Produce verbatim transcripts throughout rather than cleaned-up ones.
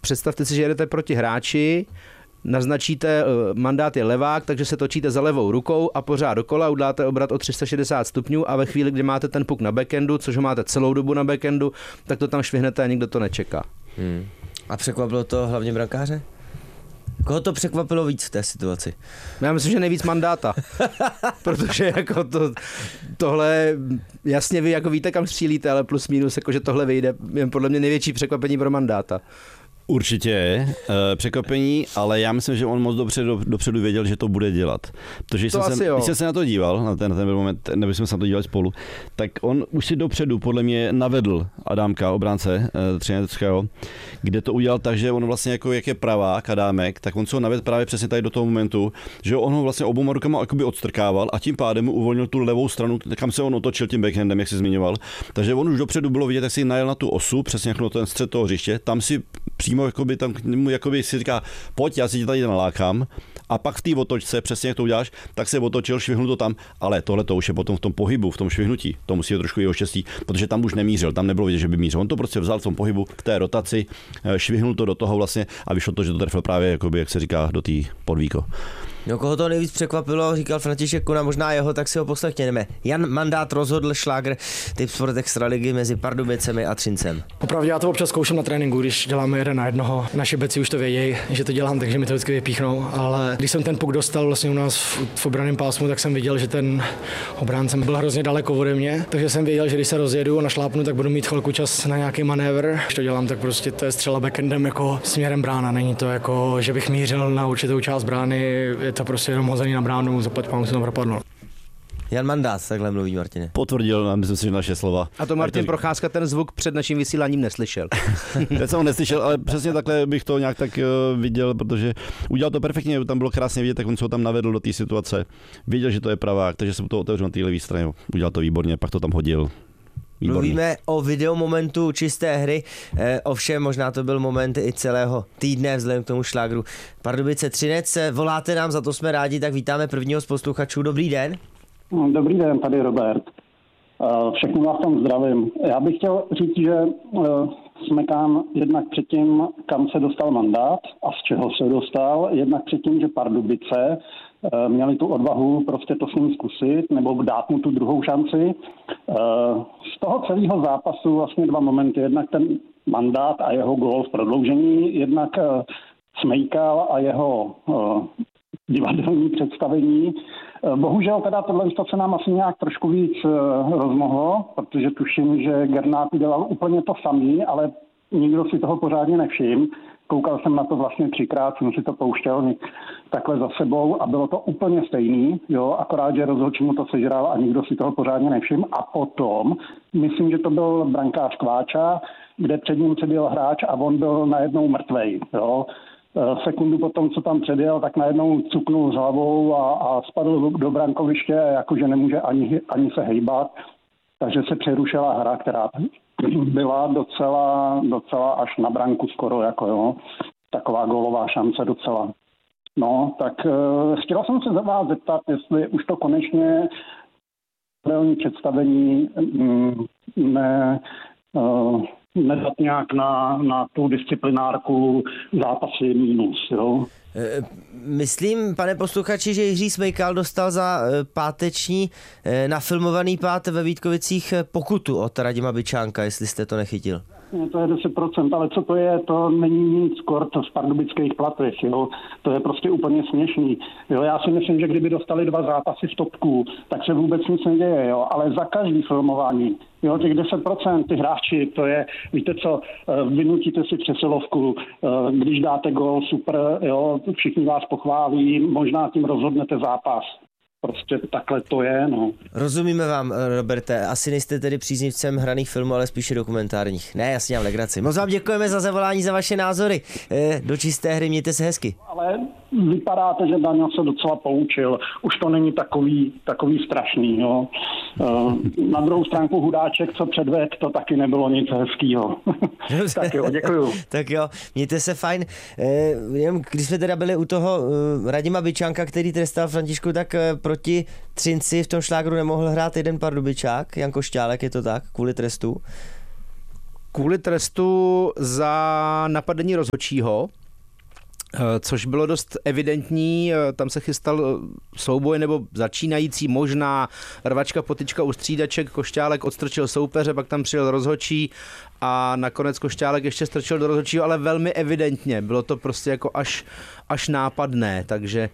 představte si, že jedete proti hráči, naznačíte, mandát je levák, takže se točíte za levou rukou a pořád dokola, uděláte obrat o tři sta šedesát stupňů a ve chvíli, kdy máte ten puk na backendu, což ho máte celou dobu na backendu, tak to tam švihnete a nikdo to nečeká. Hmm. A překvapilo to hlavně brankáře? Koho to překvapilo víc v té situaci? Já myslím, že nejvíc Mandáta, protože jako to, tohle, jasně vy jako víte, kam střílíte, ale plus minus, jako že tohle vyjde, je podle mě největší překvapení pro Mandáta. Určitě je e, překvapení, ale já myslím, že on moc dobře do, dopředu věděl, že to bude dělat. Protože to jsem, se, když jsem se na to díval, na ten, na ten moment, nebo jsme se na to dívali spolu, tak on už si dopředu podle mě navedl Adámka, obránce e, Třineckého, kde to udělal tak, že on vlastně jako jak je pravák Adámek, tak on se ho navedl právě přesně tady do toho momentu, že on ho vlastně obouma rukama jakoby odstrkával a tím pádem mu uvolnil tu levou stranu, kam se on otočil tím backhandem, jak si zmiňoval. Takže on už dopředu bylo vidět, jak si najel na tu osu, přesně jako na ten střed toho hřiště, tam si přímo jakoby tam jakoby si říká, pojď, já si tě tady nalákám, a pak v té otočce, přesně jak to uděláš, tak se otočil, švihnul to tam, ale tohle to už je potom v tom pohybu, v tom švihnutí, to musí být trošku jeho štěstí, protože tam už nemířil, tam nebylo vidět, že by mířil, on to prostě vzal v tom pohybu, v té rotaci, švihnul to do toho vlastně a vyšlo to, že to trefil právě, jakoby, jak se říká, do té podvíko. No, koho to nejvíc překvapilo, říkal František Kuna, možná jeho, tak si ho poslechněme. Jan Mandát rozhodl šlágr Tip Sport Extraligy mezi Pardubicemi a Třincem. Opravdu já to občas zkouším na tréninku, když děláme jeden na jednoho. Naši beci už to vědějí, že to dělám, takže mi to vždycky vypíchnou, ale když jsem ten puk dostal vlastně u nás v, v obranném pásmu, tak jsem viděl, že ten obránce byl hrozně daleko ode mě, takže jsem věděl, že když se rozjedu a našlápnu, tak budu mít chvilku čas na nějaký manévr. Když to dělám, tak prostě to je střela backendem jako směrem brána, není to jako, že bych mířil na určitou část brány, je to prostě jenom hozený na bránu, zaplať pámu se tam propadlo. Jan Mandát, takhle mluví, Martine. Potvrdil, myslím si, naše slova. A to Martin Procházka ten zvuk před naším vysíláním neslyšel. Teď jsem ho neslyšel, ale přesně takhle bych to nějak tak viděl, protože udělal to perfektně, tam bylo krásně vidět, tak on se ho tam navedl do té situace. Věděl, že to je pravák, takže se mu to otevřel na té levé straně. Udělal to výborně, pak to tam hodil. Výborný. Mluvíme o videomomentu čisté hry, eh, ovšem možná to byl moment i celého týdne vzhledem k tomu šlágru. Pardubice Třinec, voláte nám, za to jsme rádi, tak vítáme prvního z posluchačů. Dobrý den. Dobrý den, tady Robert. Všechny vás tam zdravím. Já bych chtěl říct, že smekám jednak před tím, kam se dostal Mandát a z čeho se dostal, jednak před tím, že Pardubice měli tu odvahu prostě to s ním zkusit nebo dát mu tu druhou šanci. Z toho celého zápasu vlastně dva momenty. Jednak ten Mandát a jeho gól v prodloužení, jednak Smejkal a jeho divadelní představení. Bohužel teda tohle se nám asi nějak trošku víc rozmohlo, protože tuším, že Gernát dělal úplně to samý, ale nikdo si toho pořádně nevšiml. Koukal jsem na to vlastně třikrát, jsem si to pouštěl takhle za sebou a bylo to úplně stejný, jo, akorát, že rozhodčí mu to sežral a nikdo si toho pořádně nevšiml. A potom, myslím, že to byl brankář Kváča, kde před ním předjel hráč a on byl najednou mrtvej, jo. Sekundu potom, co tam předjel, tak najednou cuknul s hlavou a, a spadl do brankoviště, jakože nemůže ani, ani se hejbat. Takže se přerušila hra, která byla docela, docela až na branku skoro, jako jo. Taková gólová šance docela. No, tak uh, chtěl jsem se za vás zeptat, jestli už to konečně reální představení um, ne... Uh, nedat nějak na, na tu disciplinárku zápasy mínus, jo? Myslím, pane posluchači, že Jiří Smejkal dostal za páteční nafilmovaný pát ve Vítkovicích pokutu od Radima Byčánka, jestli jste to nechytil. To je deset procent, ale co to je, to není nic kort z pardubických platech, jo. To je prostě úplně směšný. Jo, já si myslím, že kdyby dostali dva zápasy v topku, tak se vůbec nic neděje, jo, ale za každý filmování, jo, těch deset procent, ty hráči, to je, víte co, vynutíte si přesilovku, když dáte gól, super, jo, všichni vás pochválí, možná tím rozhodnete zápas. Prostě takhle to je, no. Rozumíme vám, Roberte. Asi nejste tedy příznivcem hraných filmů, ale spíše dokumentárních. Ne, jasně, mám legraci. Moc vám děkujeme za zavolání, za vaše názory. Do čisté hry, mějte se hezky. Ale vypadá to, že Daniel se docela poučil. Už to není takový, takový strašný, jo. Na druhou stránku Hudáček, co předved, to taky nebylo nic hezkýho. Tak jo, děkuju. Tak jo, mějte se fajn. Když jsme teda byli u toho Radima Byčánka, který trestal Františku, tak proti Třinci v tom šlágru nemohl hrát jeden Pardubičák, Janko Šťálek, je to tak, kvůli trestu? Kvůli trestu za napadení rozhodčího, což bylo dost evidentní, tam se chystal souboj nebo začínající možná rvačka, potyčka u střídaček, Košťálek odstrčil soupeře, pak tam přijel rozhodčí a nakonec Košťálek ještě strčil do rozhodčího, ale velmi evidentně, bylo to prostě jako až, až nápadné, takže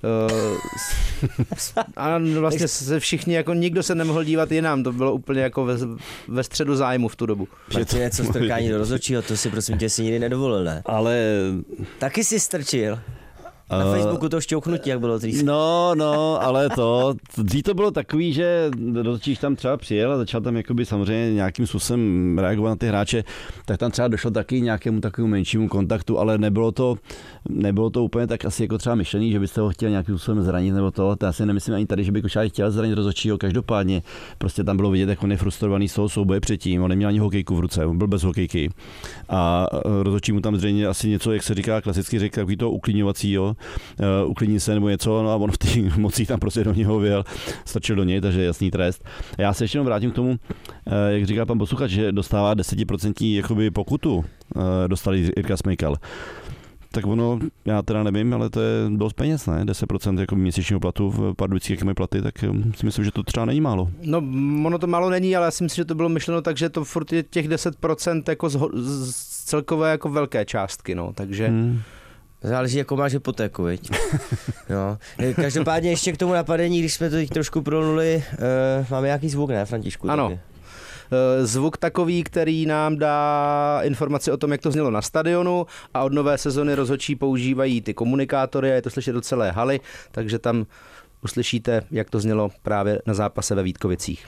uh, a vlastně se všichni, jako nikdo se nemohl dívat jinam, to bylo úplně jako ve, ve středu zájmu v tu dobu. Že to něco strkání do rozhodčího, to si prosím tě si nikdy nedovolil, ne? Ale... Taky si strčil. Na uh, Facebooku to šťouchnutí, jak bylo dřív. No, no, ale to, dřív to bylo takový, že rozhodčíš tam třeba přijel a začal tam jakoby samozřejmě nějakým způsobem reagovat na ty hráče, tak tam třeba došlo taky nějakému takovému menšímu kontaktu, ale nebylo to, nebylo to úplně tak asi jako třeba myšlený, že byste ho chtěl nějakým způsobem zranit nebo to, to já si nemyslím ani tady, že by Košťálek chtěl zranit rozhodčího, každopádně prostě tam bylo vidět, jak on je frustrovaný z toho souboje předtím, on neměl ani hokejku v ruce, on byl bez hokejky a rozhodčí mu tam zřejmě asi něco, jak se říká klasicky, říká takový to uklidňovacího, Uh, uklidní se nebo něco, no a on v té mocí tam prostě do něho vyjel, strčil do něj, takže jasný trest. Já se ještě jenom vrátím k tomu, uh, jak říká pan posluchač, že dostává deset procent jakoby pokutu, uh, dostali Jirka Smejkal. Tak ono, já teda nevím, ale to je dost peněz, ne? deset procent jako měsíčního platu v Pardubicích, jak mají platy, tak si myslím, že to třeba není málo. No, ono to málo není, ale já si myslím, že to bylo myšleno tak, že to furt je těch deset procent jako z, z celkové jako velké částky, no, takže... Hmm. Záleží, jako máš hypotéku, viď? No. Každopádně ještě k tomu napadení, když jsme to teď trošku prolnuli, uh, máme nějaký zvuk, ne, Františku? Ano. Taky. Zvuk takový, který nám dá informaci o tom, jak to znělo na stadionu, a od nové sezony rozhodčí používají ty komunikátory a je to slyšet do celé haly, takže tam uslyšíte, jak to znělo právě na zápase ve Vítkovicích.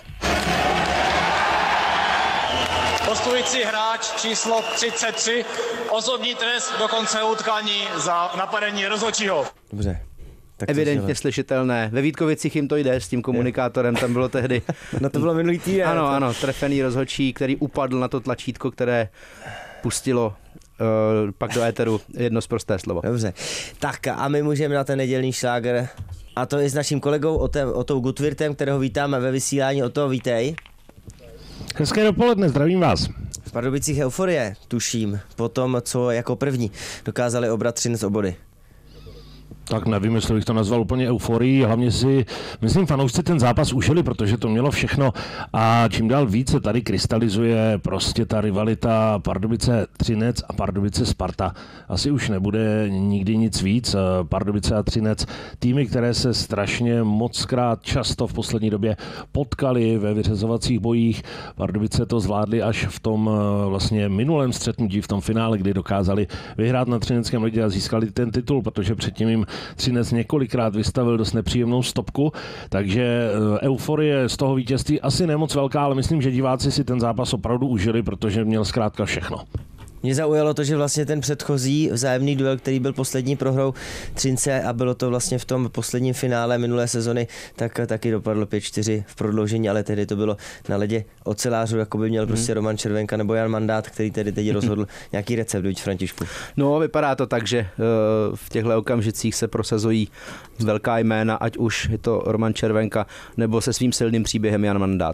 Postupující hráč číslo třicet tři, osobní trest do konce utkání za napadení rozhodčího. Dobře. Tak evidentně slyšitelné. Ve Vítkovicích jim to jde s tím komunikátorem, tam bylo tehdy... No to bylo minulý týden. Ano, to... ano, trefený rozhodčí, který upadl na to tlačítko, které pustilo uh, pak do éteru jedno sprosté slovo. Dobře. Tak a my můžeme na ten nedělní šláger, a to je s naším kolegou Otou Gutwirtem, kterého vítáme ve vysílání. Oto, vítej. Hezké dopoledne, zdravím vás. V Pardubicích euforie, tuším, po tom, co jako první dokázali obrat Třinec o body. Tak nevím, jestli bych to nazval úplně euforií, hlavně si, myslím, fanoušci ten zápas užili, protože to mělo všechno a čím dál více tady krystalizuje prostě ta rivalita Pardubice Třinec a Pardubice Sparta. Asi už nebude nikdy nic víc. Pardubice a Třinec, týmy, které se strašně mockrát často v poslední době potkali ve vyřazovacích bojích. Pardubice to zvládli až v tom vlastně minulém střetnutí, v tom finále, kdy dokázali vyhrát na třineckém ledě a získali ten titul, protože předtím jim Třinec několikrát vystavil dost nepříjemnou stopku, takže euforie z toho vítězství asi nemoc velká, ale myslím, že diváci si ten zápas opravdu užili, protože měl zkrátka všechno. Mě zaujalo to, že vlastně ten předchozí vzájemný duel, který byl poslední prohrou Třince a bylo to vlastně v tom posledním finále minulé sezony, tak taky dopadlo pět čtyři v prodloužení, ale tehdy to bylo na ledě ocelářů, jako by měl hmm. prostě Roman Červenka nebo Jan Mandát, který tedy teď rozhodl nějaký recept, viď, Františku? No, vypadá to tak, že v těchto okamžicích se prosazují velká jména, ať už je to Roman Červenka nebo se svým silným příběhem Jan Mandát.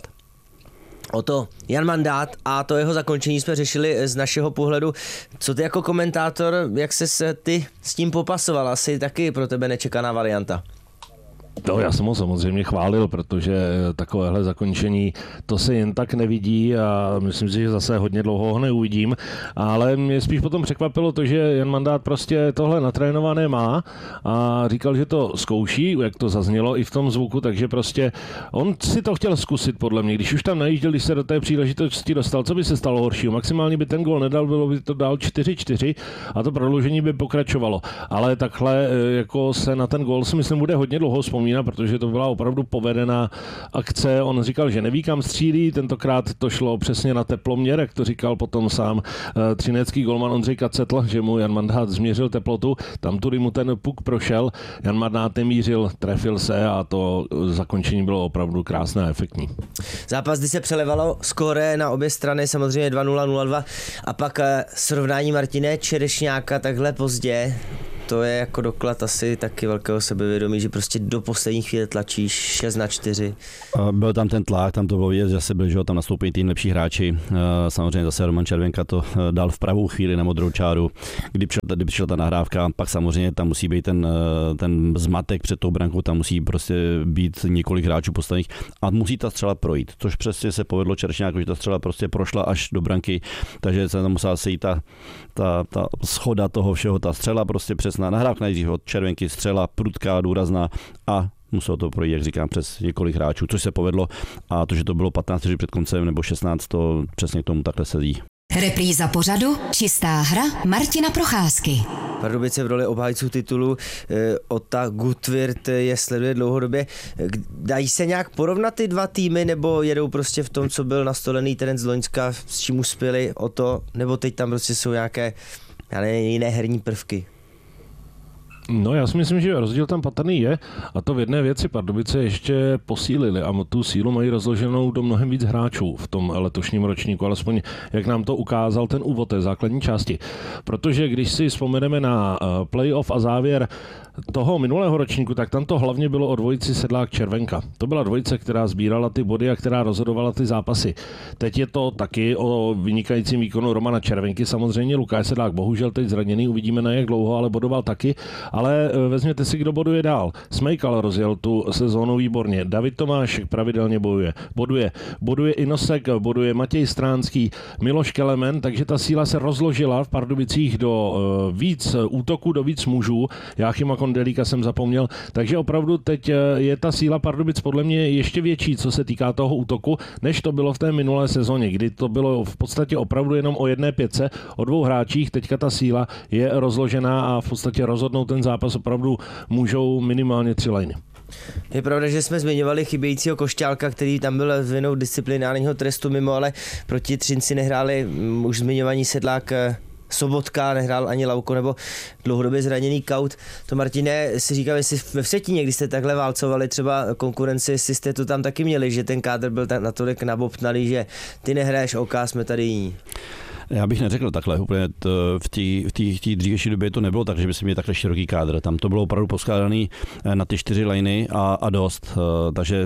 O to Jan Mandát a to jeho zakončení jsme řešili z našeho pohledu. Co ty jako komentátor, jak ses ty s tím popasoval? Asi taky pro tebe nečekaná varianta. No, já jsem ho samozřejmě chválil, protože takovéhle zakončení to se jen tak nevidí a myslím si, že zase hodně dlouho ho neuvidím, ale mě spíš potom překvapilo to, že Jan Mandát prostě tohle natrénované má a říkal, že to zkouší, jak to zaznělo i v tom zvuku, takže prostě on si to chtěl zkusit podle mě, když už tam najížděl, když se do té příležitosti dostal, co by se stalo horšího? Maximálně by ten gól nedal, bylo by to dál čtyři čtyři a to prodloužení by pokračovalo, ale takhle jako se na ten gól si myslím bude hodně dlouho vzpomínat, protože to byla opravdu povedená akce. On říkal, že neví, kam střílí, tentokrát to šlo přesně na teploměr, jak to říkal potom sám třinecký golman Ondřej Kacetl, že mu Jan Mandát změřil teplotu, tam tudy mu ten puk prošel, Jan Mandát nemířil, trefil se a to zakončení bylo opravdu krásné a efektní. Zápas, kdy se přelevalo skóre na obě strany, samozřejmě dva nula nula dva a pak srovnání Martine Čerešňáka takhle pozdě. to je jako doklad asi taky velkého sebevědomí, že prostě do poslední chvíle tlačíš šest na čtyři. Byl tam ten tlak, tam to bylo vidět, že se byl, že tam nastoupí tým lepší hráči. Samozřejmě zase Roman Červenka to dal v pravou chvíli na modrou čáru, kdy přišla, kdy přišla ta nahrávka, pak samozřejmě tam musí být ten, ten zmatek před tou brankou, tam musí prostě být několik hráčů postavených a musí ta střela projít, což přesně se povedlo Čerešňáku, že ta střela prostě prošla až do branky, takže se tam musela sejít ta, ta, ta schoda toho všeho, ta střela prostě přesná nahrávka nejdřív od Červenky, střela prudká, důrazná a muselo to projít, jak říkám, přes několik hráčů, což se povedlo a to, že to bylo patnáct vteřin před koncem nebo šestnáct, to přesně k tomu takhle sedí. Repríza pořadu Čistá hra Martina Procházky. Pardubice v roli obhájců titulu Ota Gutwirth je sleduje dlouhodobě. Dají se nějak porovnat ty dva týmy, nebo jedou prostě v tom, co byl nastolený ten z Loňska, s čím uspěli Oto, nebo teď tam prostě jsou nějaké já nevím, jiné herní prvky? No já si myslím, že rozdíl tam patrný je a to v jedné věci Pardubice ještě posílili a tu sílu mají rozloženou do mnohem víc hráčů v tom letošním ročníku, alespoň jak nám to ukázal ten úvod té základní části. Protože když si vzpomeneme na playoff a závěr toho minulého ročníku, tak tam to hlavně bylo o dvojici Sedlák Červenka. To byla dvojice, která sbírala ty body a která rozhodovala ty zápasy. Teď je to taky o vynikajícím výkonu Romana Červenky. Samozřejmě Lukáš Sedlák bohužel teď zraněný, uvidíme na jak dlouho, ale bodoval taky. Ale vezměte si, kdo boduje dál. Smejkal rozjel tu sezónu výborně. David Tomášek pravidelně bojuje. Boduje. Boduje Inosek, boduje Matěj Stránský, Miloš Kelemen, takže ta síla se rozložila v Pardubicích do víc útoků, do víc mužů. Jáchyma Kondelíka jsem zapomněl, takže opravdu teď je ta síla Pardubic podle mě ještě větší, co se týká toho útoku, než to bylo v té minulé sezóně, kdy to bylo v podstatě opravdu jenom o jedné pětce, o dvou hráčích, teďka ta síla je rozložená a v podstatě rozhodnout ten zápas opravdu můžou minimálně tři lajny. Je pravda, že jsme zmiňovali chybějícího Košťálka, který tam byl s vinou disciplinárního trestu mimo, ale proti Třinci nehráli už zmiňovaní Sedlák, Sobotka, nehrál ani Lauko nebo dlouhodobě zraněný Kaut. To Martine si říkal, jestli ve Vsetíně, když jste takhle válcovali třeba konkurenci, jestli jste to tam taky měli, že ten kádr byl tak natolik nabobtnalý, že ty nehraješ, OK, jsme tady jiní. Já bych neřekl takhle, úplně to, v té v v dřívější době to nebylo tak, že by si měl takhle široký kádr. Tam to bylo opravdu poskládaný na ty čtyři lajny a, a dost, takže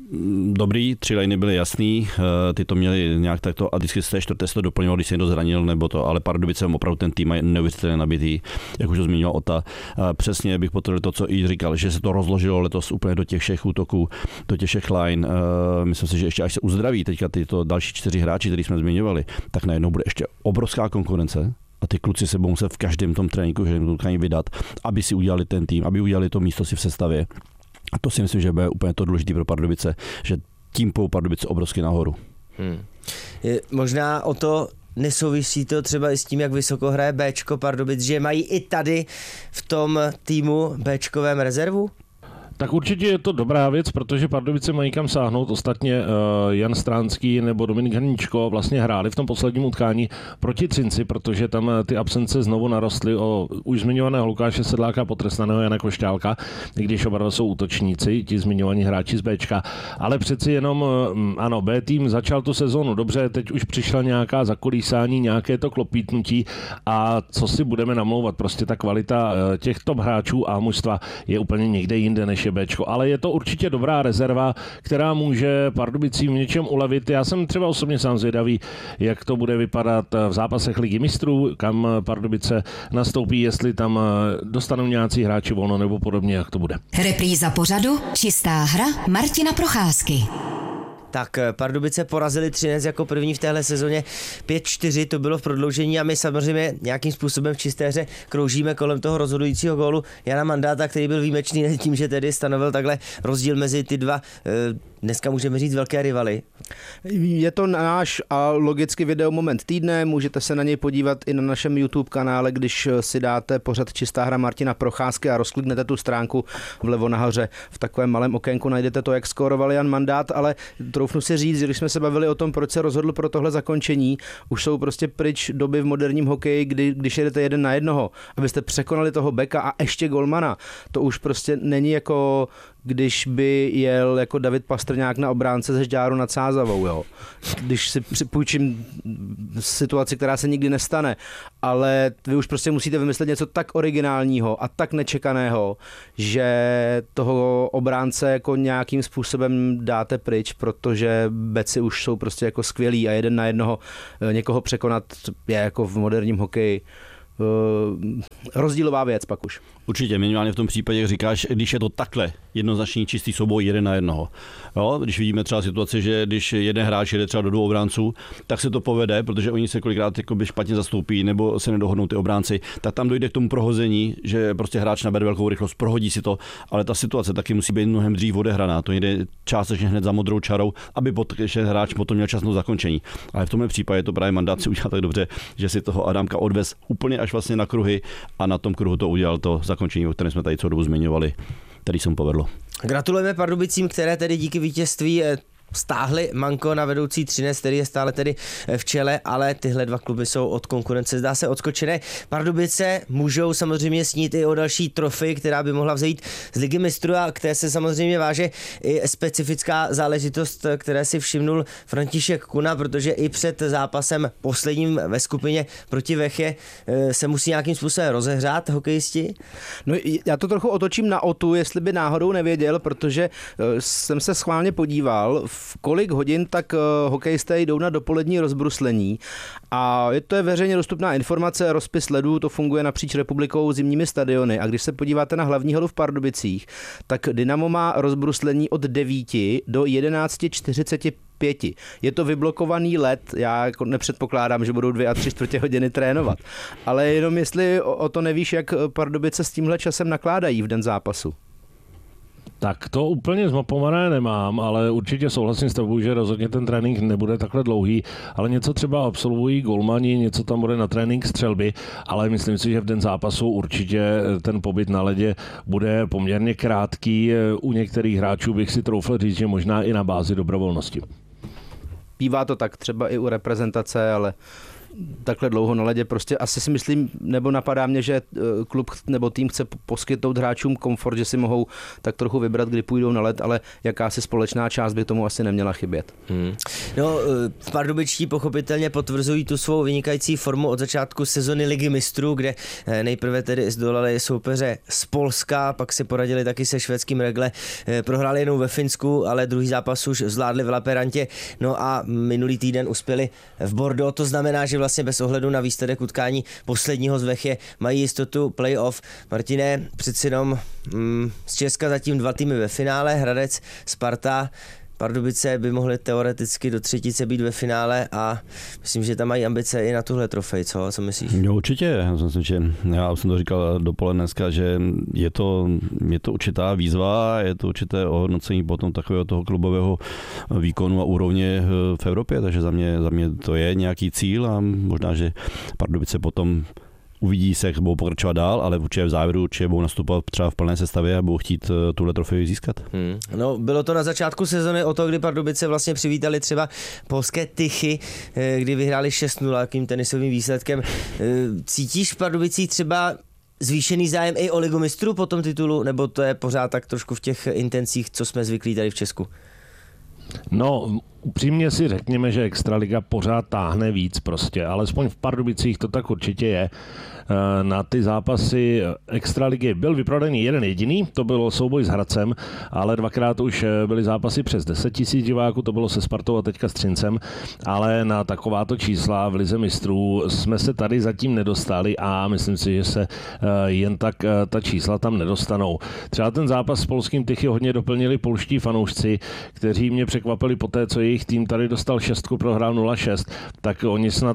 dobrý, tři lajny byly jasný, ty to měli nějak takto a vždycky se čtvrté se to doplňovalo, když se někdo zranil nebo to, ale Pardubice opravdu ten tým je neuvěřitelně nabitý, jak už to zmiňoval Ota. Přesně bych potvrdil to, co i říkal, že se to rozložilo letos úplně do těch všech útoků, do těch všech line. Myslím si, že ještě až se uzdraví teďka tyto další čtyři hráči, který jsme zmiňovali, tak najednou bude ještě obrovská konkurence. A ty kluci se budou muset v každém tom tréninku, že jim vydat, aby si udělali ten tým, aby udělali to místo si v sestavě. A to si myslím, že bude úplně to důležité pro Pardubice, že tím pou Pardubice obrovsky nahoru. Hmm. Je, možná o to nesouvisí to třeba i s tím, jak vysoko hraje Béčko Pardubic, že mají i tady v tom týmu Béčkovém rezervu? Tak určitě je to dobrá věc, protože Pardubice mají kam sáhnout. Ostatně uh, Jan Stránský nebo Dominik Hníčko vlastně hráli v tom posledním utkání proti Třinci, protože tam ty absence znovu narostly o už zmiňovaného Lukáše Sedláka, potrestaného Jana Košťálka, i když oba dva jsou útočníci, ti zmiňovaní hráči z Béčka. Ale přeci jenom, um, ano, B tým začal tu sezónu dobře, teď už přišla nějaká zakolísání, nějaké to klopítnutí a co si budeme namlouvat, prostě ta kvalita uh, těch top hráčů a mužstva je úplně někde jinde, než je Béčko, ale je to určitě dobrá rezerva, která může Pardubicím v něčem ulevit. Já jsem třeba osobně sám zvědavý, jak to bude vypadat v zápasech Ligy mistrů, kam Pardubice nastoupí, jestli tam dostanou nějací hráči volno nebo podobně, jak to bude. Repríza pořadu Čistá hra Martina Procházky. Tak Pardubice porazili Třinec jako první v téhle sezóně pět čtyři, to bylo v prodloužení a my samozřejmě nějakým způsobem v čisté hře kroužíme kolem toho rozhodujícího gólu Jana Mandáta, který byl výjimečný tím, že tedy stanovil takhle rozdíl mezi ty dva, dneska můžeme říct, velké rivaly. Je to náš a logicky video moment týdne, můžete se na něj podívat i na našem YouTube kanále, když si dáte pořad Čistá hra Martina Procházky a rozkliknete tu stránku vlevo nahoře. V takovém malém okénku najdete to, jak skóroval Jan Mandát, ale troufnu si říct, že když jsme se bavili o tom, proč se rozhodl pro tohle zakončení, už jsou prostě pryč doby v moderním hokeji, kdy, když jedete jeden na jednoho, abyste překonali toho beka a ještě golmana. To už prostě není jako když by jel jako David Pastrňák na obránce ze Žďáru nad Sázavou, jo. Když si připůjčím situaci, která se nikdy nestane, ale vy už prostě musíte vymyslet něco tak originálního a tak nečekaného, že toho obránce jako nějakým způsobem dáte pryč, protože beci už jsou prostě jako skvělí a jeden na jednoho někoho překonat je jako v moderním hokeji rozdílová věc pak už. Určitě, minimálně v tom případě, jak říkáš, když je to takhle jednoznačný čistý souboj jeden na jednoho. Jo, když vidíme třeba situaci, že když jeden hráč jede třeba do dvou obránců, tak se to povede, protože oni se kolikrát jakoby špatně zastoupí nebo se nedohodnou ty obránci, tak tam dojde k tomu prohození, že prostě hráč nabere velkou rychlost, prohodí si to, ale ta situace taky musí být mnohem dřív odehraná. To jde částečně hned za modrou čarou, aby potom hráč potom měl čas na zakončení. Ale v tomhle případě to právě Mandát si udělal tak dobře, že si toho Adámka odvez úplně až vlastně na kruhy a na tom kruhu to udělal to zakončení, o kterém jsme tady celou dobu zmiňovali, který se mu povedlo. Gratulujeme Pardubicím, které tedy díky vítězství stáhli manko na vedoucí Třinec, který je stále tedy v čele, ale tyhle dva kluby jsou od konkurence, zdá se, odskočené. Pardubice můžou samozřejmě snít i o další trofej, která by mohla vzejít z Ligy mistrů, a které se samozřejmě váže i specifická záležitost, které si všimnul František Kuna, protože i před zápasem posledním ve skupině proti Vechě se musí nějakým způsobem rozehřát hokejisti. No, já to trochu otočím na Otu, jestli by náhodou nevěděl, protože jsem se schválně podíval, v kolik hodin tak hokejisté jdou na dopolední rozbruslení, a je to je veřejně dostupná informace, rozpis ledů, to funguje napříč republikou zimními stadiony, a když se podíváte na hlavní halu v Pardubicích, tak Dynamo má rozbruslení od devíti do jedenácti čtyřicet pět. Je to vyblokovaný led, já jako nepředpokládám, že budou dvě a tři čtvrtě hodiny trénovat, ale jenom jestli o, o to nevíš, jak Pardubice s tímhle časem nakládají v den zápasu. Tak to úplně zmapované nemám, ale určitě souhlasím s tebou, že rozhodně ten trénink nebude takhle dlouhý, ale něco třeba absolvují golmani, něco tam bude na trénink střelby, ale myslím si, že v den zápasu určitě ten pobyt na ledě bude poměrně krátký. U některých hráčů bych si troufl říct, že možná i na bázi dobrovolnosti. Bývá to tak třeba i u reprezentace, ale takhle dlouho na ledě prostě asi si myslím, nebo napadá mě, že klub nebo tým chce poskytnout hráčům komfort, že si mohou tak trochu vybrat, kdy půjdou na led, ale jakási společná část by tomu asi neměla chybět. Hmm. No, v Pardubičtí pochopitelně potvrzují tu svou vynikající formu od začátku sezony Ligy mistrů, kde nejprve tedy zdolali soupeře z Polska, pak si poradili taky se švédským Regle, prohráli jenom ve Finsku, ale druhý zápas už zvládli v Laperantě, no a minulý týden uspěli v Bordeaux, to znamená, že vlastně bez ohledu na výsledek utkání posledního z Vechě mají jistotu playoff. Martine, přeci jenom mm, z Česka zatím dva týmy ve finále, Hradec, Sparta. Pardubice by mohly teoreticky do třetice být ve finále a myslím, že tam mají ambice i na tuhle trofej, co? Co myslíš? Jo, určitě. Já myslím, že já jsem to říkal dopoledne dneska, že je to, je to určitá výzva, je to určité ohodnocení potom takového toho klubového výkonu a úrovně v Evropě, takže za mě, za mě to je nějaký cíl a možná, že Pardubice potom uvidí se, jak budou pokračovat dál, ale určitě v závěru určitě budou nastupovat třeba v plné sestavě a budou chtít tuhle trofej získat. Hmm. No, bylo to na začátku sezony o to, kdy Pardubice vlastně přivítali třeba polské Tychy, kdy vyhráli šest nula jakým tenisovým výsledkem. Cítíš v Pardubicích třeba zvýšený zájem i o Ligu mistrů po tom titulu, nebo to je pořád tak trošku v těch intencích, co jsme zvyklí tady v Česku? No, upřímně si řekněme, že Extraliga pořád táhne víc prostě, alespoň v Pardubicích to tak určitě je. Na ty zápasy Extraligy byl vyprodaný jeden jediný, to byl souboj s Hradcem, ale dvakrát už byly zápasy přes deset tisíc diváků, to bylo se Spartou a teďka s Třincem, ale na takováto čísla v Lize mistrů jsme se tady zatím nedostali a myslím si, že se jen tak ta čísla tam nedostanou. Třeba ten zápas s polským Tychy hodně doplnili polští fanoušci, kteří mě překvapili po té, co jejich tým tady dostal šestku, prohrál nula šest, tak oni snad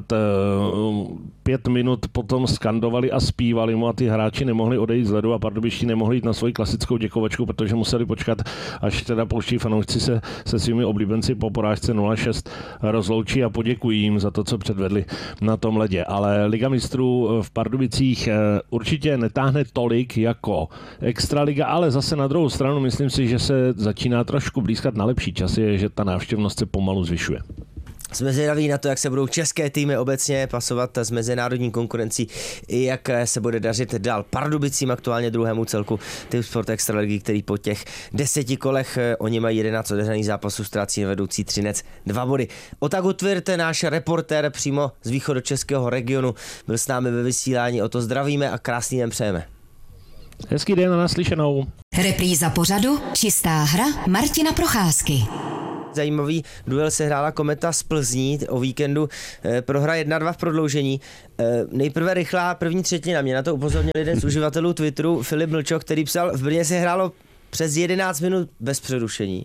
pět minut potom skandovali a zpívali mu a ty hráči nemohli odejít z ledu a pardubičtí nemohli jít na svoji klasickou děkovačku, protože museli počkat, až teda polští fanoušci se se svými oblíbenci po porážce nula šest rozloučí a poděkují jim za to, co předvedli na tom ledě. Ale Liga mistrů v Pardubicích určitě netáhne tolik jako Extraliga, ale zase na druhou stranu myslím si, že se začíná trošku blízkat na lepší časy, že ta návštěvnost se pomalu zvyšuje. Jsme zvědaví na to, jak se budou české týmy obecně pasovat s mezinárodní konkurencí i jak se bude dařit dál Pardubicím, aktuálně druhému celku Team Sport Extraligy, který po těch deseti kolech, oni mají jedenáct odehraných zápasů, ztrácí vedoucí Třinec dva body. Otak Utvirt, náš reportér přímo z východočeského regionu, byl s námi ve vysílání, o to zdravíme a krásný den přejeme. Hezký den a naslyšenou. Repríza pořadu Čistá hra Martina Procházky. Zajímavý duel se hrála Kometa z Plzní o víkendu, eh, prohra jedna dva v prodloužení. Eh, nejprve rychlá první třetina, mě na to upozornil jeden z uživatelů Twitteru, Filip Mlčok, který psal, v Brně se hrálo přes jedenáct minut bez přerušení.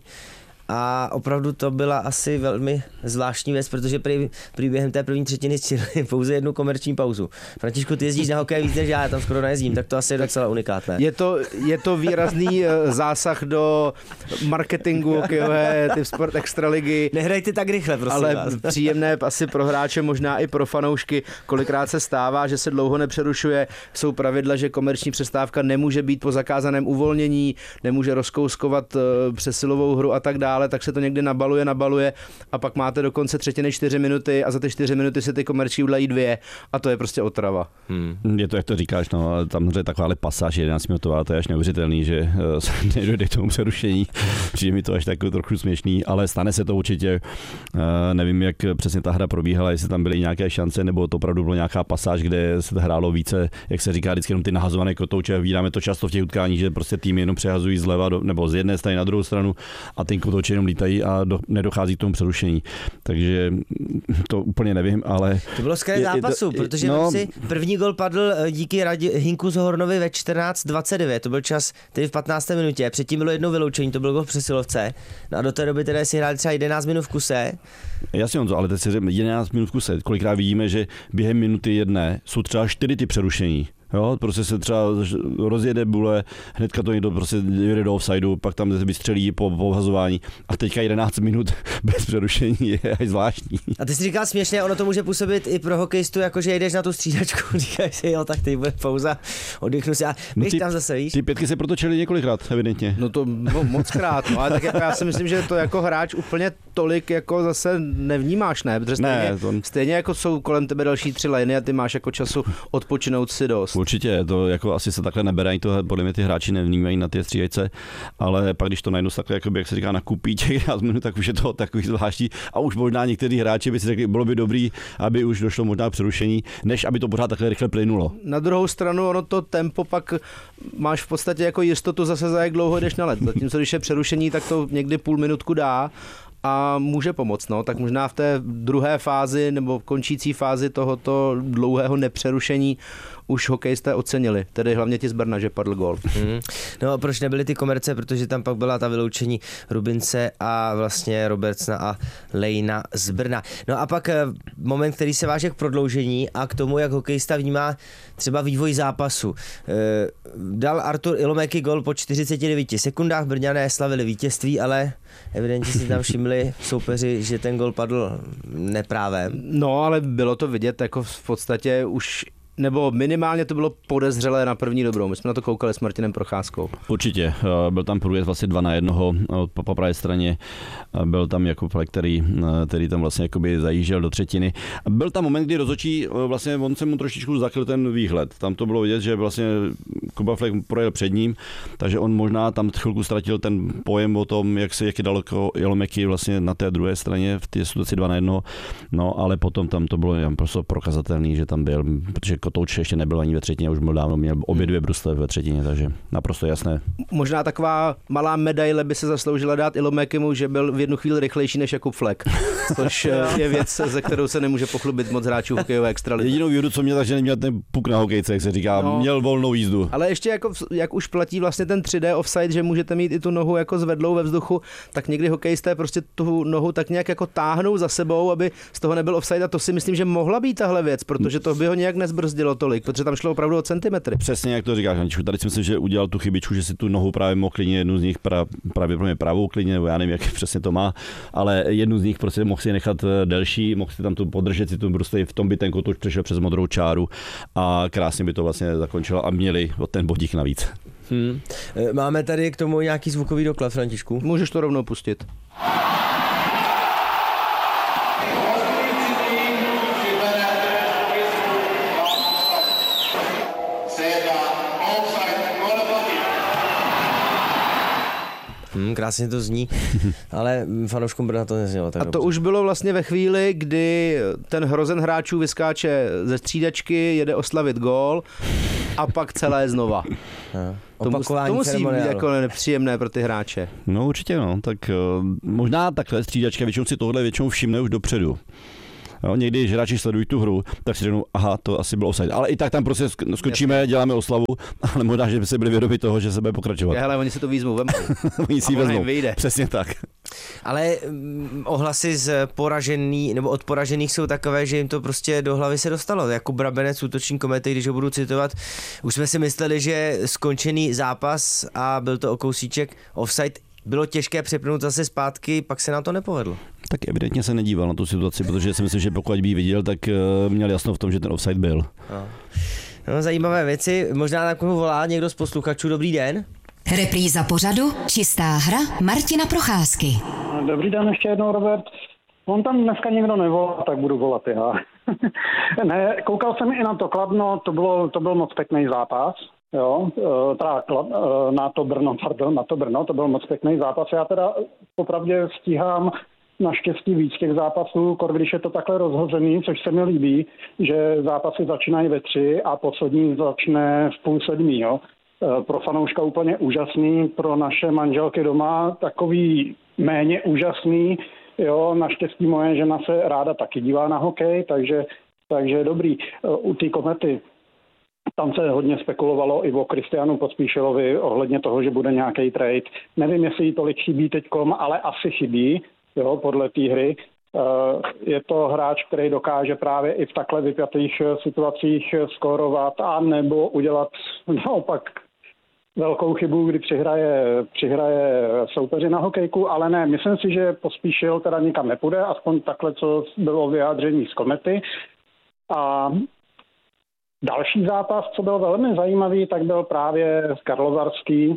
A opravdu to byla asi velmi zvláštní věc, protože prý, prý během té první třetiny stihli pouze jednu komerční pauzu. Františku, ty jezdíš na hokej víc než já, já tam skoro nejezdím, tak to asi je docela unikátné. Je to, je to výrazný zásah do marketingu hokejové Team Sport Extraligy. Nehrajte tak rychle, prosím ale vás. Příjemné asi pro hráče, možná i pro fanoušky. Kolikrát se stává, že se dlouho nepřerušuje. Jsou pravidla, že komerční přestávka nemůže být po zakázaném uvolnění, nemůže rozkouskovat přesilovou hru a tak dále, tak se to někdy nabaluje, nabaluje a pak máte do konce třetiny čtyři minuty a za ty čtyři minuty se ty komerční udělají dvě a to je prostě otrava. Hmm. Je to, jak to říkáš, no, tam je taková pasáž jedenáct minutová, to je až neuvěřitelný, že uh, nedojde k tomu přerušení. Přijde mi to až takový trochu směšný, ale stane se to určitě. Uh, nevím, jak přesně ta hra probíhala, jestli tam byly nějaké šance, nebo to opravdu bylo nějaká pasáž, kde se hrálo více, jak se říká, vždycky jenom ty nahazované kotouče. Vidíme to často v těch utkáních, že prostě týmy jenom přehazují zleva do, nebo z jedné strany na druhou stranu a ty kotouče jenom lítají a do, nedochází k tomu přerušení. Takže to úplně nevím, ale... To bylo skvělé zápasu, to, protože no, si první gol padl díky Radi, Hinku Zohornovi ve čtrnáct dvacet devět, to byl čas tedy v patnácté minutě, předtím bylo jedno vyloučení, to bylo gol v přesilovce, no a do té doby teda si hráli třeba jedenáct minut v kuse. Jasně, Honzo, ale teď si řekl jedenáct minut v kuse, kolikrát vidíme, že během minuty jedné jsou třeba čtyři ty přerušení. Jo, prostě se třeba rozjede bule, hnedka to někdo prostě jede do offsideu, pak tam vystřelí po pohazování a teďka jedenáct minut bez přerušení je až zvláštní. A ty si říkal směšně, ono to může působit i pro hokejistu, jakože jdeš na tu střídačku, říkáš si, jo, tak teď bude pauza, oddychnu si a no ty, tam zase, víš? Ty pětky se protočily několikrát, evidentně. No to no, moc krát, no, ale tak jako já si myslím, že to jako hráč úplně tolik jako zase nevnímáš, ne? Protože stejně, ne, to... stejně jako jsou kolem tebe další tři liny a ty máš jako času odpočinout si dost. Určitě, to jako asi se takhle neberají, to podle mě ty hráči nevnímají na ty střídejce, ale pak když to najednou takhle, jakoby, jak se říká, nakupí těch jedenáct minut, tak už je to takový zvláštní a už možná někteří hráči by si řekli, bylo by dobrý, aby už došlo možná k přerušení, než aby to pořád takhle rychle plynulo. Na druhou stranu ono to tempo pak máš v podstatě jako jistotu zase za jak dlouho jdeš na led. Zatímco když je přerušení, tak to někdy půl minutku dá a může pomoct, no, tak možná v té druhé fázi nebo končící fázi tohoto dlouhého nepřerušení už hokejisté ocenili, tedy hlavně ti z Brna, že padl gól. Mm. No a proč nebyly ty komerce, protože tam pak byla ta vyloučení Rubince a vlastně Robertsna a Lejna z Brna. No a pak moment, který se váže k prodloužení a k tomu, jak hokejista vnímá třeba vývoj zápasu. E, dal Artur Ilomeky gól po čtyřiceti devíti sekundách, Brňané slavili vítězství, ale evidentně si tam všimli soupeři, že ten gól padl neprávem. No, ale bylo to vidět jako v podstatě už nebo minimálně to bylo podezřelé na první dobrou. My jsme na to koukali s Martinem Procházkou. Určitě. Byl tam průjezd vlastně dva na jednoho po, po pravé straně. Byl tam Jakub Flek, který, který tam vlastně jakoby zajížděl do třetiny. Byl tam moment, kdy rozhodčí, vlastně on se mu trošičku zakryl ten výhled. Tam to bylo vidět, že vlastně Kuba Flek projel před ním, takže on možná tam chvilku ztratil ten pojem o tom, jak se jak je daleko Ilomeky vlastně na té druhé straně v té situaci dva na jednoho. No, ale potom tam to bylo prostě prokazatelný, že tam byl, protože Kotouč ještě nebyl ani ve třetině, už byl dávno, měl obě dvě brusle ve třetině, takže naprosto jasné. Možná taková malá medaile by se zasloužila dát Ilomekimu, že byl v jednu chvíli rychlejší než Jakub Flek, což je věc, ze kterou se nemůže pochlubit moc hráčů hokejové extraligy. Jedinou výhodu, co měl, takže neměl ten puk na hokejce, jak se říká, no, měl volnou jízdu. Ale ještě jako, jak už platí vlastně ten tři dé offside, že můžete mít i tu nohu jako zvedlou ve vzduchu, tak někdy hokejisté prostě tu nohu tak nějak jako táhnou za sebou, aby z toho nebyl offside, a to si myslím, že mohla být tahle věc, protože to by ho nějak nezbrzdilo tolik, protože tam šlo opravdu o centimetry. Přesně jak to říkáš, Aničku, tady si myslím, že udělal tu chybičku, že si tu nohu právě mohl klidně, jednu z nich pra, právě pro mě pravou klidně, nebo já nevím, jak přesně to má, ale jednu z nich prostě mohl si nechat delší, mohl si tam tu podržet si tu brusli, v tom by ten kotouč přešel přes modrou čáru a krásně by to vlastně zakončilo a měli o ten bodík navíc. Hmm. Máme tady k tomu nějaký zvukový doklad, Františku? Můžeš to rovnou pustit. se jedná o offside. Hmm, krásně to zní, ale fanouškům Brna to neznělo tak A to dobře. už bylo vlastně ve chvíli, kdy ten hrozen hráčů vyskáče ze střídačky, jede oslavit gól a pak celé znova. No. To, mus, to musí být ceremoniálu. jako nepříjemné pro ty hráče. No určitě no, tak uh, možná takhle střídačka, většinou si tohle většinou všimne už dopředu. Jo, někdy, když hráči sledují tu hru, tak si řeknou, aha, to asi byl offside. Ale i tak tam prostě skočíme, Jasně. děláme oslavu, ale možná, že by se byli vědomi toho, že se bude pokračovat. Hele, oni si to výzvou, vemou. Oni si vezmou, vyjde. Přesně tak. Ale mm, ohlasy z poražený, nebo od poražených jsou takové, že jim to prostě do hlavy se dostalo. Jako Brabenec, útočník Komety, když ho budu citovat, už jsme si mysleli, že skončený zápas a byl to o kousíček offside. Bylo těžké přepnout zase zpátky, pak se nám to nepovedlo. Tak evidentně se nedíval na tu situaci, protože si myslím, že pokud by ji viděl, tak měl jasno v tom, že ten offside byl. No. No, zajímavé věci. Možná na koho volá někdo z posluchačů. Dobrý den. Repríza pořadu Čistá hra Martina Procházky. Dobrý den ještě jednou, Robert. On tam dneska nikdo nevolá, tak budu volat já. Ne, koukal jsem i na to Kladno, to, bylo, to byl moc pěkný zápas. Jo, teda na to Brno, pardon, na to Brno, to byl moc pěkný zápas. Já teda popravdě stíhám naštěstí víc těch zápasů, kor když je to takhle rozhozený, což se mi líbí, že zápasy začínají ve tři a poslední začne v půl sedmí, jo. Pro fanouška úplně úžasný, pro naše manželky doma takový méně úžasný, jo, naštěstí moje žena se ráda taky dívá na hokej, takže, takže dobrý. U té Komety tam se hodně spekulovalo i o Kristianu Pospíšilovi ohledně toho, že bude nějaký trade. Nevím, jestli jí tolik chybí teďkom, ale asi chybí, jo, podle té hry. Je to hráč, který dokáže právě i v takhle vypjatých situacích skórovat a nebo udělat naopak velkou chybu, kdy přihraje, přihraje soupeři na hokejku, ale ne, myslím si, že Pospíšil teda nikam nepůjde, aspoň takhle, co bylo vyjádření z Komety. A další zápas, co byl velmi zajímavý, tak byl právě Karlovarský,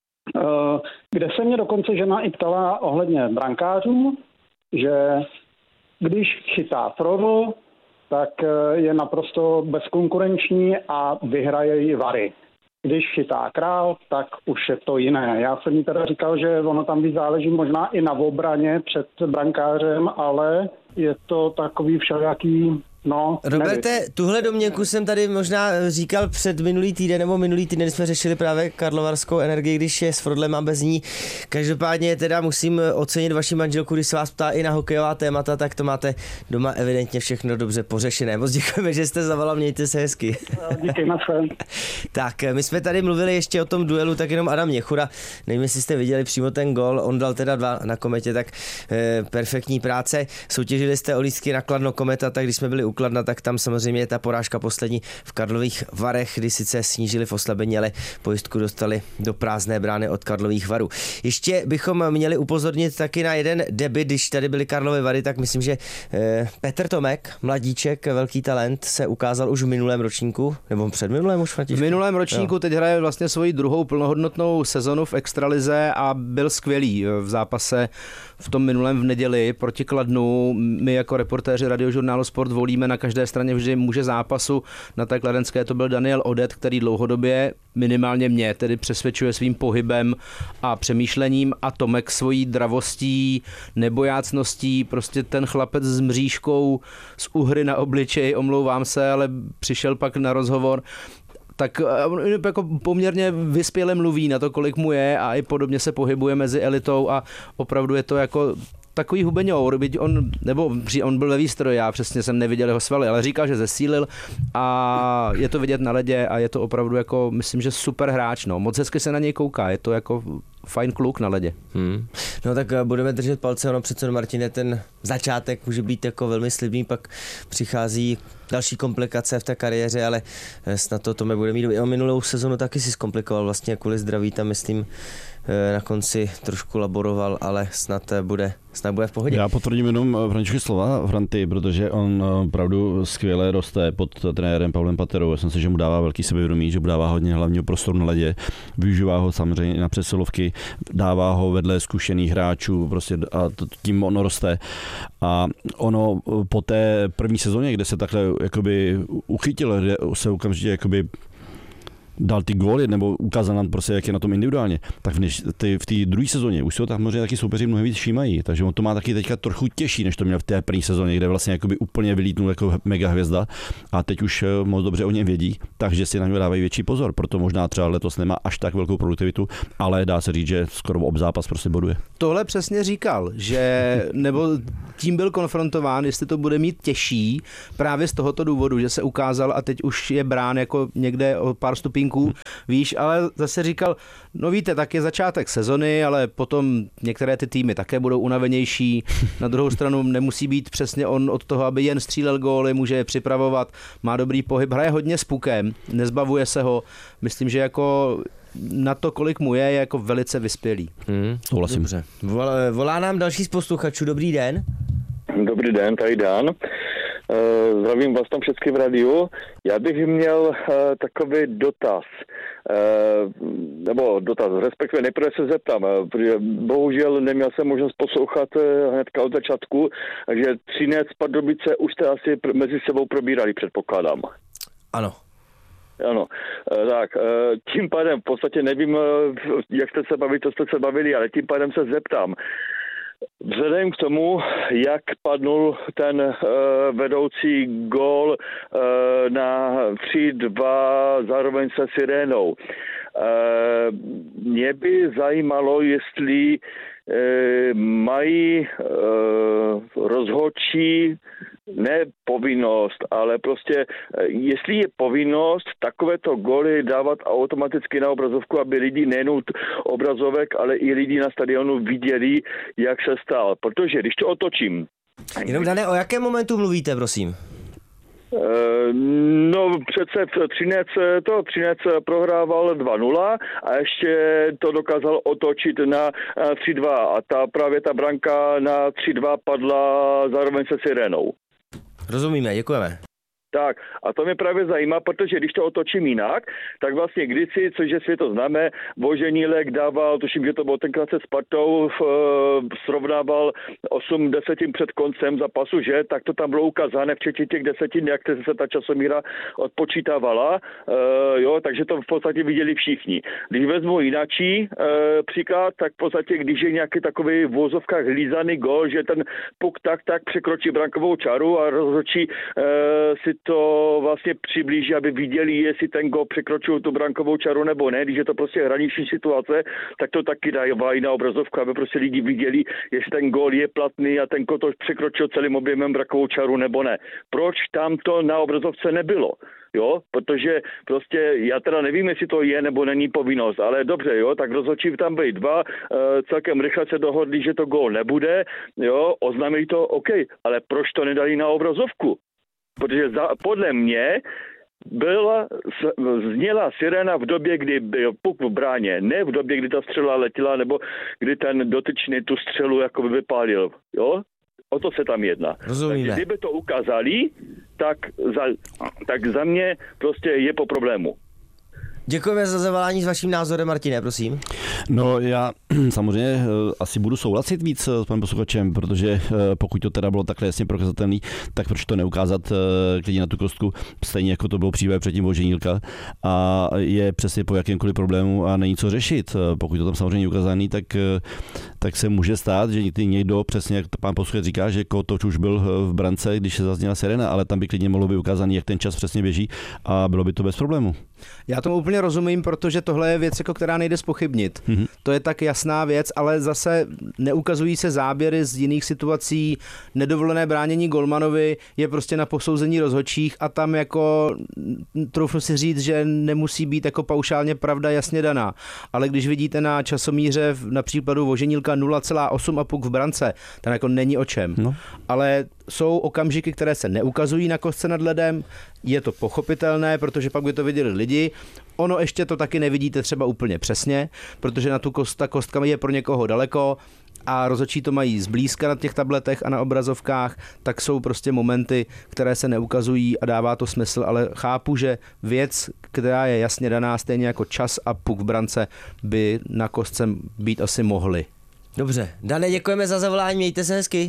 kde se mě dokonce žena i ptala ohledně brankářů, že když chytá Frodo, tak je naprosto bezkonkurenční a vyhraje ji Vary. Když chytá Král, tak už je to jiné. Já jsem jí teda říkal, že ono tam víc záleží možná i na obraně před brankářem, ale je to takový všelijaký. No, Roberte, nevím. tuhle domněnku jsem tady možná říkal před minulý týden, nebo minulý týden jsme řešili právě karlovarskou energii, když je s Frodlem a bez ní. Každopádně teda musím ocenit vaši manželku, když se vás ptá i na hokejová témata, tak to máte doma evidentně všechno dobře pořešené. Moc děkujeme, že jste zavolal, mějte se hezky. Díky, naschle. Tak, my jsme tady mluvili ještě o tom duelu, tak jenom Adam Měchura, nevím, jestli jste viděli přímo ten gol, on dal teda dva na Kometě, tak eh, perfektní práce. Soutěžili jste o lístky na Kladno Kometa, tak když jsme byli u Kladna, tak tam samozřejmě je ta porážka poslední v Karlových Varech, kdy sice snížili v oslabení, ale pojistku dostali do prázdné brány od Karlových Varů. Ještě bychom měli upozornit taky na jeden debut, když tady byly Karlovy Vary, tak myslím, že eh, Petr Tomek, mladíček, velký talent, se ukázal už v minulém ročníku, nebo před minulém už, Františku? V minulém ročníku, jo. Teď hraje vlastně svoji druhou plnohodnotnou sezonu v extralize a byl skvělý v zápase v tom minulém v neděli proti Kladnu. My jako reportéři Radiožurnálu Sport volíme na každé straně vždy muže zápasu. Na té kladenské to byl Daniel Odet, který dlouhodobě minimálně mě tedy přesvědčuje svým pohybem a přemýšlením, a Tomek svojí dravostí, nebojácností, prostě ten chlapec s mřížkou z uhry na obličeji, omlouvám se, ale přišel pak na rozhovor, tak jako poměrně vyspěle mluví na to, kolik mu je, a i podobně se pohybuje mezi elitou a opravdu je to jako takový hubeňour, byť on, nebo on byl ve výstroji, já přesně jsem neviděl jeho svaly, ale říkal, že zesílil a je to vidět na ledě a je to opravdu jako, myslím, že super hráč, no. Moc hezky se na něj kouká, je to jako fajn kluk na ledě. Hmm. No tak budeme držet palce, ono přece, Martine, ten začátek může být jako velmi slibný, pak přichází další komplikace v té kariéře, ale snad to Tome bude mít. O minulou sezonu taky si zkomplikoval vlastně kvůli zdraví, tam myslím na konci trošku laboroval, ale snad bude, snad bude v pohodě. Já potvrdím jenom Františky slova Franty, protože on opravdu skvěle roste pod trenérem Pavlem Paterou. Já jsem si, že mu dává velký sebevědomí, že mu dává hodně hlavního prostoru na ledě, využívá ho samozřejmě na přesilovky, dává ho vedle zkušených hráčů, prostě a tím ono roste. A ono po té první sezóně, kde se takhle jakoby uchytil, kde se okamžitě jakoby dal ty góly, nebo ukázal nám prostě, jak je na tom individuálně, tak v té druhé sezóně už se ho tam možná taky soupeři mnohem víc všímají, takže on to má taky teďka trochu těžší, než to měl v té první sezóně, kde vlastně jakoby úplně vylítnul jako mega hvězda a teď už moc dobře o něm vědí, takže si na něj dávají větší pozor, proto možná třeba letos nemá až tak velkou produktivitu, ale dá se říct, že skoro ob zápas prostě boduje. Tohle přesně říkal, že nebo tím byl konfrontován, jestli to bude mít těžší právě z tohoto důvodu, že se ukázal a teď už je brán jako někde o pár stupínků výš, ale zase říkal, no víte, tak je začátek sezony, ale potom některé ty týmy také budou unavenější. Na druhou stranu nemusí být přesně on od toho, aby jen střílel góly, může je připravovat, má dobrý pohyb, hraje hodně s pukem, nezbavuje se ho. Myslím, že jako na to, kolik mu je, je jako velice vyspělý. Hmm, dobře. Volá nám další z posluchačů. Dobrý den. Dobrý den, tady Dan. Zdravím vás tam všechny v radiu. Já bych měl takový dotaz. Nebo dotaz, respektive nejprve se zeptám, protože bohužel neměl jsem možnost poslouchat hnedka od začátku, takže Třinec, Pardubice už jste asi mezi sebou probírali, předpokládám. Ano. Ano, tak tím pádem v podstatě nevím, jak jste se bavili, co jste se bavili, ale tím pádem se zeptám. Vzhledem k tomu, jak padnul ten uh, vedoucí gól uh, na tři dva zároveň se Sirénou, uh, mě by zajímalo, jestli uh, mají uh, rozhodčí ne povinnost, ale prostě jestli je povinnost takovéto góly dávat automaticky na obrazovku, aby lidi nejenom obrazovek, ale i lidi na stadionu viděli, jak se stal. Protože když to otočím... Jenom Dane, o jakém momentu mluvíte, prosím? No přece Třinec, to Třinec prohrával dva nula a ještě to dokázal otočit na tři dva a ta právě ta branka na tři dva padla zároveň se Sirénou. Rozumíme, děkujeme. Tak a to mě právě zajímá, protože když to otočím jinak, tak vlastně kdysi, což je světo známé, Voženílek dával, tuším, že to bylo tenkrát se Spartou, srovnával osm desetin před koncem zápasu, že, tak to tam bylo ukázané včetně těch desetin, jak se ta časomíra odpočítávala, uh, jo, takže to v podstatě viděli všichni. Když vezmu jináčí uh, příklad, tak v podstatě, když je nějaký takový v vozovkách hlízaný gol, že ten puk tak tak překročí brankovou čaru a rozhodčí uh, si to vlastně přiblíží, aby viděli, jestli ten gol překročil tu brankovou čaru nebo ne. Když je to prostě hraniční situace, tak to taky dají na obrazovku, aby prostě lidi viděli, jestli ten gol je platný a ten kotoč překročil celým objemem brankovou čaru nebo ne. Proč tam to na obrazovce nebylo? Jo, protože prostě já teda nevím, jestli to je nebo není povinnost, ale dobře, jo, tak rozhodčí tam byli dva, e, celkem rychle se dohodli, že to gól nebude, jo, oznámili to, OK, ale proč to nedali na obrazovku? Protože za, podle mě byla, zněla sirena v době, kdy byl puk v bráně, ne v době, kdy ta střela letěla, nebo kdy ten dotyčný tu střelu jakoby vypálil, jo? O to se tam jedná. Rozumíme. Takže kdyby to ukázali, tak za, tak za mě prostě je po problému. Děkujeme za zavolání s vaším názorem, Martine, prosím. No já samozřejmě asi budu souhlasit víc s panem posluchačem, protože pokud to teda bylo takhle jasně prokazatelný, tak proč to neukázat klidně na tu kostku, stejně jako to bylo přívé předtím Voženílka a je přesně po jakémkoliv problému a není co řešit. Pokud to tam samozřejmě ukázaný, tak, tak se může stát, že někdo, přesně jak pán posluchač říká, že Kotoč už byl v brance, když se zazněla sirena, ale tam by klidně mohlo být ukázaný, jak ten čas přesně běží a bylo by to bez problému. Já tomu úplně rozumím, protože tohle je věc, jako která nejde zpochybnit. Mm-hmm. To je tak jasná věc, ale zase neukazují se záběry z jiných situací. Nedovolené bránění golmanovi je prostě na posouzení rozhodčích a tam jako troufnu si říct, že nemusí být jako paušálně pravda jasně daná. Ale když vidíte na časomíře na případu Voženílka nula celá osm a puk v brance, tam jako není o čem. No. Ale jsou okamžiky, které se neukazují na kostce nad ledem, je to pochopitelné, protože pak by to viděli lidi. Ono ještě to taky nevidíte třeba úplně přesně, protože na tu kost, ta kostka je pro někoho daleko a rozhodčí to mají zblízka na těch tabletech a na obrazovkách, tak jsou prostě momenty, které se neukazují a dává to smysl, ale chápu, že věc, která je jasně daná, stejně jako čas a puk v brance, by na kostce být asi mohly. Dobře, Dane, děkujeme za zavolání, mějte se hezky.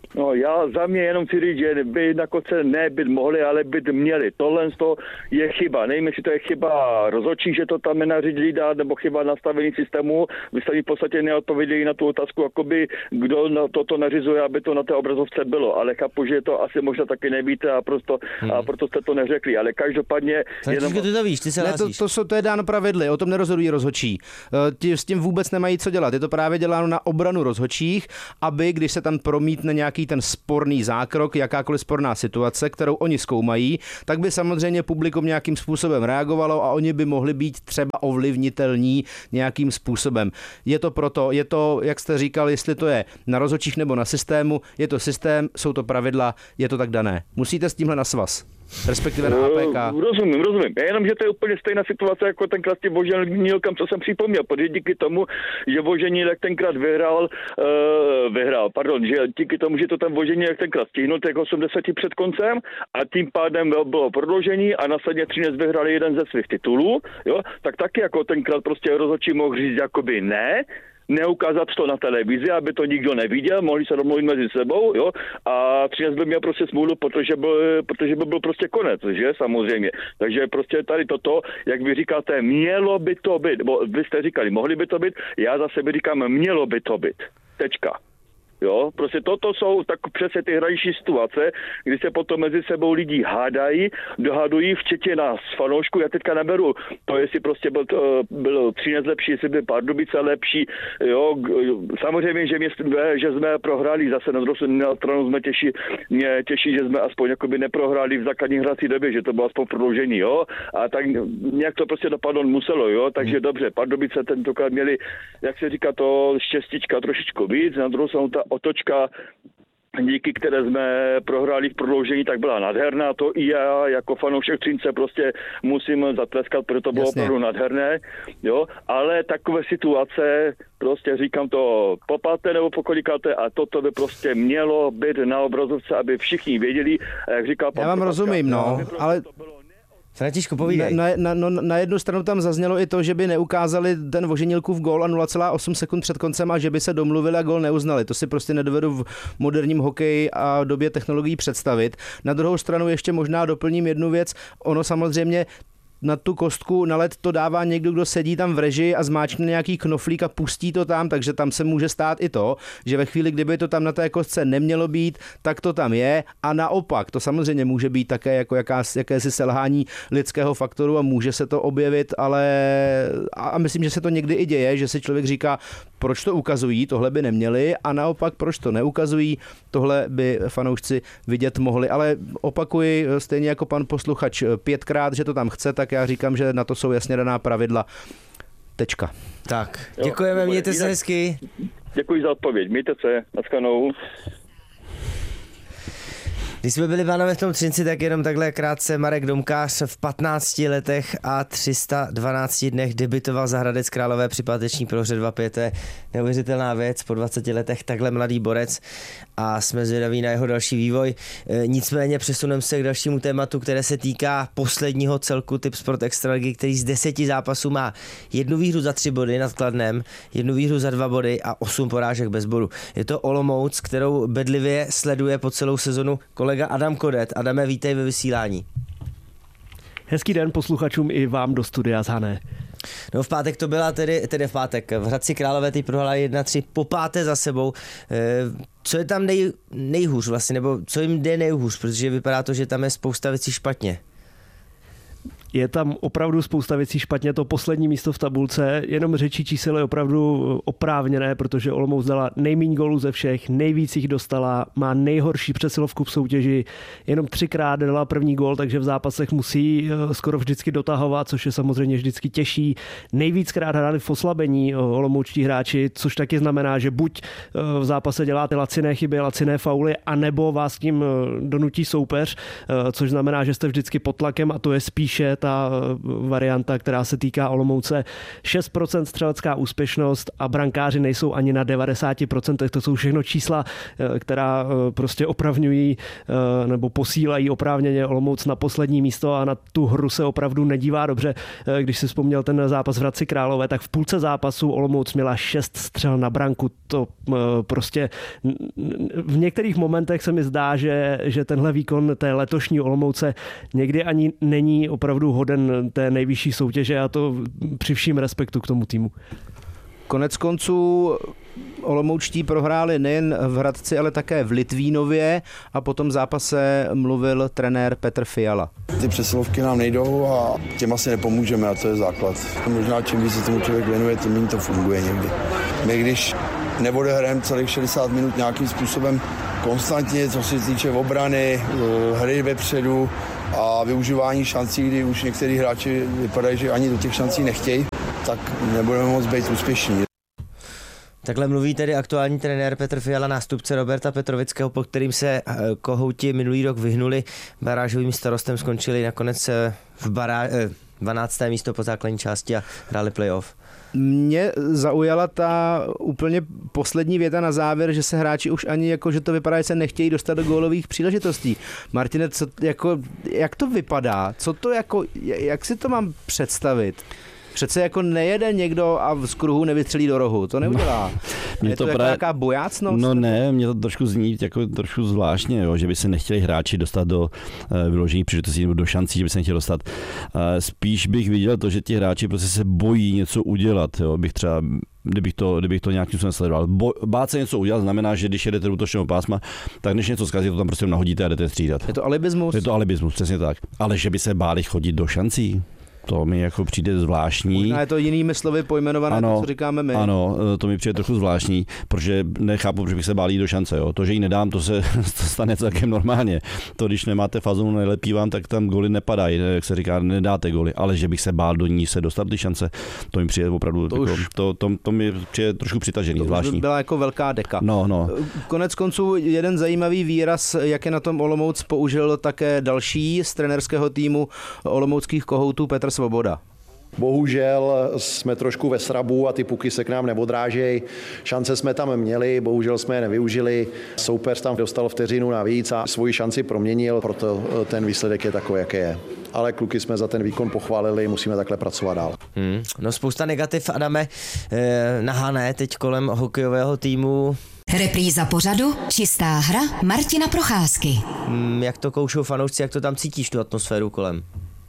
No já za mě jenom chci říct, že by na koce nebyt mohli, ale byt měli. Tohle je chyba. Nevím, jestli to je chyba rozhodčí, že to tam nenařídili dát, nebo chyba nastavení systému. Vy jste mi v podstatě neodpověděli na tu otázku, jakoby, kdo na toto nařizuje, aby to na té obrazovce bylo. Ale chápu, že to asi možná taky nevíte a proto, hmm. a proto jste to neřekli. Ale každopádně... Jenom... Ty to víš, ty se ne, to, to, to, to je dáno pravidly, o tom nerozhodují rozhodčí. Ti s tím vůbec nemají co dělat. Je to právě děláno na obranu rozhodčích, aby když se tam promítne nějaký ten sporný zákrok, jakákoliv sporná situace, kterou oni zkoumají, tak by samozřejmě publikum nějakým způsobem reagovalo a oni by mohli být třeba ovlivnitelní nějakým způsobem. Je to proto, je to, jak jste říkal, jestli to je na rozhodčích nebo na systému, je to systém, jsou to pravidla, je to tak dané. Musíte s tímhle na svaz. Respektive na A P K. Uh, rozumím, rozumím. Já jenom, že to je úplně stejná situace jako tenkrát s tím Voženílkem, co jsem připomněl, protože díky tomu, že Voženílek tenkrát vyhrál, uh, vyhrál, pardon, že díky tomu, že to ten Voženílek tenkrát stihnul, tak osmdesát před koncem a tím pádem bylo prodloužení a následně Třinec vyhrál jeden ze svých titulů, jo, tak taky jako tenkrát prostě rozhodčí mohl říct jakoby ne, neukázat to na televizi, aby to nikdo neviděl, mohli se domluvit mezi sebou, jo, a Třinec by měl prostě smůlu, protože byl, protože by byl prostě konec, že, samozřejmě. Takže prostě tady toto, jak vy říkáte, mělo by to být, bo vy jste říkali, mohli by to být, já za sebe říkám, mělo by to být. Tečka. Jo, prostě toto jsou tak přesně ty hraniční situace, kdy se potom mezi sebou lidi hádají, dohadují, včetně nás fanoušků. Já teďka neberu to, jestli prostě byl, byl Třinec lepší, jestli byl Pardubice lepší. Jo, samozřejmě, že, mě, že jsme prohráli, zase na druhou stranu jsme těší, mě těší, že jsme aspoň jakoby neprohráli v základní hrací době, že to bylo aspoň prodloužení, jo. A tak nějak to prostě dopadnout muselo, jo. Takže hmm. dobře, Pardubice tentokrát měli, jak se říká, to štěstíčka trošičku víc, na druhou stranu ta otočka, díky které jsme prohráli v prodloužení, tak byla nádherná. To i já jako fanoušek Třince prostě musím zatleskat, protože to bylo Jasně. opravdu nádherné. Jo? Ale takové situace, prostě říkám to popáté nebo pokolikáte a toto by prostě mělo být na obrazovce, aby všichni věděli, jak říkal pan Já vám Propaska, rozumím, no, ale... Františku, povídej. Na, na, na, na jednu stranu tam zaznělo i to, že by neukázali ten Voženílkův gól a nula celá osm sekund před koncem a že by se domluvili a gól neuznali. To si prostě nedovedu v moderním hokeji a době technologií představit. Na druhou stranu ještě možná doplním jednu věc. Ono samozřejmě na tu kostku, na led to dává někdo, kdo sedí tam v režii a zmáčkne nějaký knoflík a pustí to tam, takže tam se může stát i to, že ve chvíli, kdyby to tam na té kostce nemělo být, tak to tam je a naopak, to samozřejmě může být také jako jakás, jakési selhání lidského faktoru a může se to objevit, ale a myslím, že se to někdy i děje, že si člověk říká, proč to ukazují, tohle by neměli a naopak, proč to neukazují, tohle by fanoušci vidět mohli, ale opakuji, stejně jako pan posluchač pětkrát, že to tam chce, tak já říkám, že na to jsou jasně daná pravidla. Tečka. Tak, děkujeme, mějte se hezky. Děkuji za odpověď, mějte se, naschledanou. Když jsme byli, pánové, v tom Třinci, tak jenom takhle krátce Marek Domkář v patnácti letech a tři sta dvanácti dnech debitoval za Hradec Králové při páteční prohře dva pět. To je neuvěřitelná věc, po dvaceti letech takhle mladý borec a jsme zvědaví na jeho další vývoj. E, nicméně přesuneme se k dalšímu tématu, které se týká posledního celku Tipsport Extraligy, který z deseti zápasů má jednu výhru za tři body nad Kladnem, jednu výhru za dva body a osm porážek bez bodu. Je to Olomouc, kterou bedlivě sleduje po celou sezonu kolega Adam Kodet. Adame, vítej ve vysílání. Hezký den posluchačům i vám do studia z Hané. No v pátek to byla tedy, tedy v pátek. V Hradci Králové teď prohrála jedna tři po páté za sebou. Co je tam nej, nejhůř vlastně, nebo co jim jde nejhůř, protože vypadá to, že tam je spousta věcí špatně. Je tam opravdu spousta věcí špatně, to poslední místo v tabulce, jenom řečí čísel je opravdu oprávněné, protože Olomouc dala nejméně gólů ze všech, nejvíc jich dostala, má nejhorší přesilovku v soutěži, jenom třikrát dala první gól, takže v zápasech musí skoro vždycky dotahovat, což je samozřejmě vždycky těžší. Nejvíckrát hráli v oslabení olomoučtí hráči, což taky znamená, že buď v zápase děláte laciné chyby, laciné fauly, anebo vás k tím donutí soupeř, což znamená, že jste vždycky pod tlakem a to je spíše ta varianta, která se týká Olomouce. šest procent střelecká úspěšnost a brankáři nejsou ani na devadesát procent. To jsou všechno čísla, která prostě opravňují nebo posílají oprávněně Olomouc na poslední místo a na tu hru se opravdu nedívá dobře. Když si vzpomněl ten zápas v Hradci Králové, tak v půlce zápasu Olomouc měla šest střel na branku. To prostě v některých momentech se mi zdá, že, že tenhle výkon té letošní Olomouce někdy ani není opravdu hoden té nejvyšší soutěže a to při vším respektu k tomu týmu. Konec konců olomoučtí prohráli nejen v Hradci, ale také v Litvínově a po tom zápase mluvil trenér Petr Fiala. Ty přesilovky nám nejdou a těm asi nepomůžeme a to je základ. Možná čím víc se tomu člověk věnuje, tím méně to funguje někdy. My když neodehrajeme celých šedesát minut nějakým způsobem konstantně, co se týče obrany, hry vepředu a využívání šancí, kdy už některý hráči vypadají, že ani do těch šancí nechtějí, tak nebudeme moc být úspěšní. Takhle mluví tedy aktuální trenér Petr Fiala, nástupce Roberta Petrovického, po kterým se Kohouti minulý rok vyhnuli barážovým starostem, skončili nakonec v bará... dvanácté místo po základní části a hráli playoff. Mě zaujala ta úplně poslední věta na závěr, že se hráči už ani jako, že to vypadá, že se nechtějí dostat do gólových příležitostí. Martine, co, jako, jak to vypadá? Co to jako, jak si to mám představit? Přece jako nejede někdo a z kruhu nevystřelí do rohu, to neudělá. No, je to, to jako nějaká bojácnost? No ne, mě to trošku zní jako trošku zvláštně, jo, že by se nechtěli hráči dostat do uh, vyložených příležitostí nebo do šancí, že by se nechtěli dostat. Uh, spíš bych viděl to, že ti hráči prostě se bojí něco udělat, jo, bych třeba Kdybych to, kdybych to nějakým způsobem sledoval. Bo, bát se něco udělat znamená, že když jedete do útočného pásma, tak než něco zkazí, to tam prostě nahodíte a jdete střídat. Je to alibismus? Je to alibismus, přesně tak. Ale že by se báli chodit do šancí, to mi jako přijde zvláštní. Možná je to jinými slovy pojmenované, ano, to, co říkáme my. Ano, to mi přijde trochu zvláštní, protože nechápu, že bych se bál jít do šance. Jo. To, že ji nedám, to se to stane celkem normálně. To, když nemáte fazonu, nejlepí vám, tak tam goly nepadají, jak se říká, nedáte goly. Ale že bych se bál do ní se dostat do šance, to mi přijde opravdu, to, jako, to, to, to mi přijde trošku přitažený, to zvláštní. Byla jako velká deka. No, no. Konec konců jeden zajímavý výraz, jak je na tom Olomouc, použil také další z trenérského týmu olomouckých Kohoutů Petr Svoboda. Bohužel jsme trošku ve srabu a ty puky se k nám neodrážejí. Šance jsme tam měli, bohužel jsme je nevyužili. Soupeř tam dostal vteřinu navíc a svoji šanci proměnil, proto ten výsledek je takový, jaký je. Ale kluky jsme za ten výkon pochválili, musíme takhle pracovat dál. Hmm. No spousta negativ, Adame, eh, na Hané teď kolem hokejového týmu. Repríza pořadu Čistá hra Martina Procházky. Hmm, jak to koušou fanoušci, jak to tam cítíš, tu atmosféru kolem?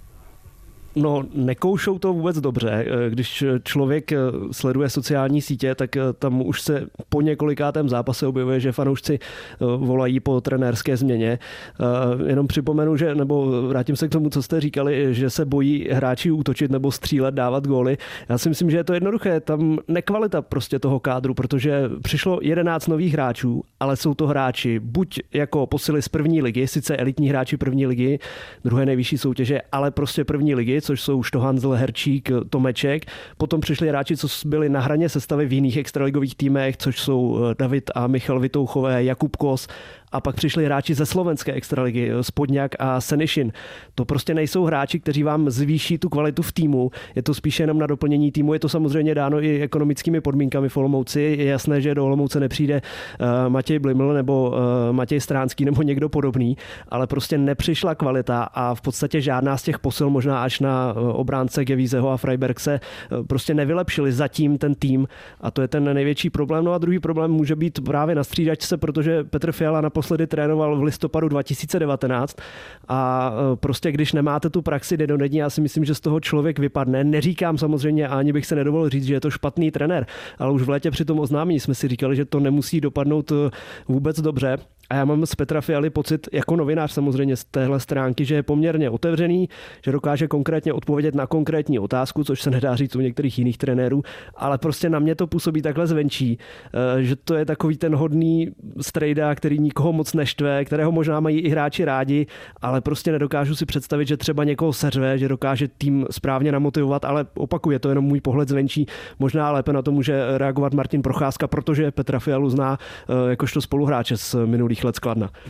No, nekoušou to vůbec dobře. Když člověk sleduje sociální sítě, tak tam už se po několikátém zápase objevuje, že fanoušci volají po trenérské změně. Jenom připomenu, že, nebo vrátím se k tomu, co jste říkali, že se bojí hráči útočit nebo střílet, dávat góly. Já si myslím, že je to jednoduché. Tam nekvalita prostě toho kádru, protože přišlo jedenáct nových hráčů, ale jsou to hráči buď jako posily z první ligy, sice elitní hráči první ligy, druhé nejvyšší soutěže, ale prostě první ligy, což jsou Štohanzl, Herčík, Tomeček. Potom přišli hráči, co byli na hraně sestavy v jiných extraligových týmech, což jsou David a Michal Vitouchové, Jakub Kos. A pak přišli hráči ze slovenské extraligy, Spodňák a Senišin. To prostě nejsou hráči, kteří vám zvýší tu kvalitu v týmu. Je to spíše jenom na doplnění týmu. Je to samozřejmě dáno i ekonomickými podmínkami v Olomouci. Je jasné, že do Olomouce nepřijde uh, Matěj Bliml nebo uh, Matěj Stránský nebo někdo podobný, ale prostě nepřišla kvalita a v podstatě žádná z těch posil, možná až na uh, obránce Gevízeho a Freiberg se uh, prostě nevylepšili zatím ten tým a to je ten největší problém. No a druhý problém může být právě na střídačce, protože Petr Fiala na naposledy trénoval v listopadu dva tisíce devatenáct a prostě když nemáte tu praxi denodenní, já si myslím, že z toho člověk vypadne. Neříkám samozřejmě, ani bych se nedovolil říct, že je to špatný trenér, ale už v létě při tom oznámení jsme si říkali, že to nemusí dopadnout vůbec dobře. A já mám z Petra Fialy pocit, jako novinář samozřejmě z téhle stránky, že je poměrně otevřený, že dokáže konkrétně odpovědět na konkrétní otázku, což se nedá říct u některých jiných trenérů, ale prostě na mě to působí takhle zvenčí, že to je takový ten hodný strejda, který nikoho moc neštve, kterého možná mají i hráči rádi, ale prostě nedokážu si představit, že třeba někoho seřve, že dokáže tým správně namotivovat, ale opakuje to jenom můj pohled zvenčí. Možná lépe na to může reagovat Martin Procházka, protože Petra Fialu zná jakožto spoluhráče z minulých let z Kladna.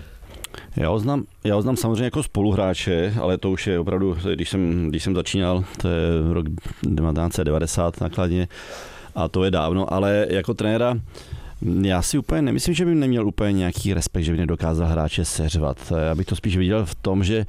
Já ho znám, já ho znám samozřejmě jako spoluhráče, ale to už je opravdu, když jsem, když jsem začínal, to je rok devatenáct set devadesát nakladně a to je dávno, ale jako trenéra já si úplně nemyslím, že by neměl úplně nějaký respekt, že by nedokázal hráče seřvat. Já bych to spíš viděl v tom, že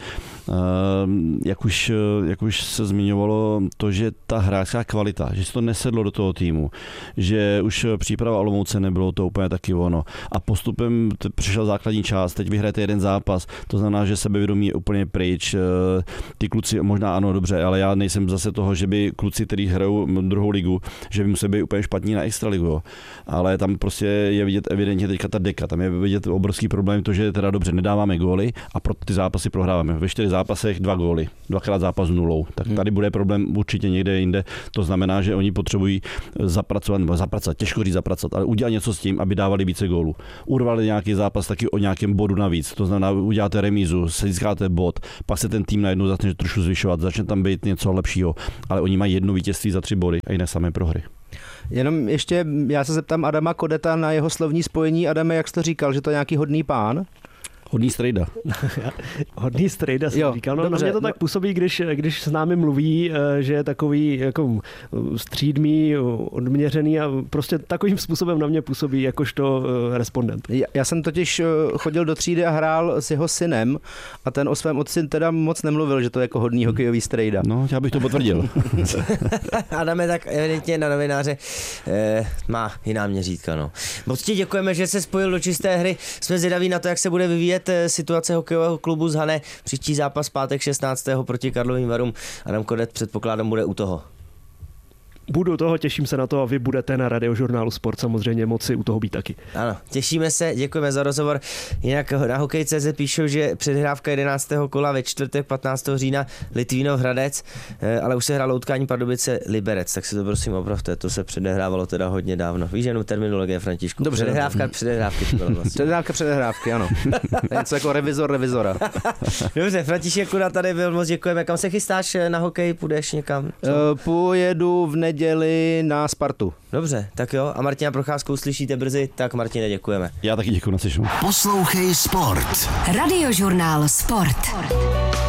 jak už, jak už se zmiňovalo to, že ta hráčská kvalita, že se to nesedlo do toho týmu, že už příprava Olomouce nebylo to úplně taky ono. A postupem přišel základní část, teď vyhrajete jeden zápas, to znamená, že sebevědomí je úplně pryč. Ty kluci možná ano, dobře, ale já nejsem zase toho, že by kluci, kteří hrajou druhou ligu, že by museli být úplně špatní na extraligu. Ale tam prostě je vidět evidentně teďka ta deka, tam je vidět obrovský problém to, že teda dobře nedáváme góly a proto ty zápasy prohráváme. Ve čtyři zápasech dva góly, dvakrát zápas nulou. Tak tady bude problém určitě někde jinde. To znamená, že oni potřebují zapracovat, nebo zapracovat, těžko říct zapracovat, ale udělat něco s tím, aby dávali více gólů. Urvali nějaký zápas taky o nějakém bodu navíc. To znamená, uděláte remízu, získáte bod, pak se ten tým najednou začne trošku zvyšovat, začne tam být něco lepšího, ale oni mají jedno vítězství za tři body a jiné samé prohry. Jenom ještě, já se zeptám Adama Kodeta na jeho slovní spojení. Adame, jak jsi to říkal, že to je nějaký hodný pán? Hodný strejda. Hodný strejda jsem říkal. No, na mě to tak působí, když, když s námi mluví, že je takový jako střídmý, odměřený a prostě takovým způsobem na mě působí jakožto respondent. Já, já jsem totiž chodil do třídy a hrál s jeho synem a ten o svém otci teda moc nemluvil, že to je jako hodný hokejový strejda. No, já bych to potvrdil. Adame, tak evidentně na novináře eh, má jiná měřítka. No. Moc ti děkujeme, že se spojil do čisté hry. Jsme zvědaví na to, jak se bude vyvíjet situace hokejového klubu z Hané. Příští zápas pátek šestnáctého proti Karlovým Varům. Adam Kodet předpokládám bude u toho. Budu u toho, těším se na to a vy budete na Radiožurnálu Sport samozřejmě moci u toho být taky. Ano, těšíme se, děkujeme za rozhovor. Jinak na hokej tečka cé zet píšou, že předhrávka jedenáctého kola ve čtvrtek patnáctého října Litvínov Hradec, ale už se hrálo utkání Pardubice Liberec, tak si to prosím opravte, to se předehrávalo teda hodně dávno. Víš jenom terminologie, Františku? Dobře. Předehrávka, předehrávky. Vlastně. Předehrávka, předehrávky, ano. To je něco jako revizor revizora. Dobře, František Kuda tady byl, moc děkujeme. Kam se chystáš na hokej? Půjdeš někam? Co? Uh, pojedu v neděli na Spartu. Dobře, tak jo. A Martina Procházkou slyšíte brzy, tak Martine, děkujeme. Já taky děkuji, naslyšenou. Poslouchej Sport. Radiožurnál Sport.